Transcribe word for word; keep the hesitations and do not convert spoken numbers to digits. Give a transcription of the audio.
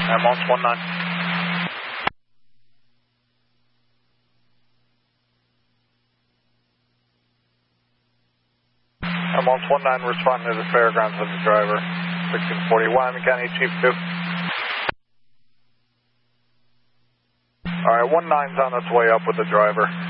Ambulance one nine. Ambulance one nine responding to the fairgrounds with the driver. sixteen forty Wyoming County Chief two. Alright, one nine's on its way up with the driver.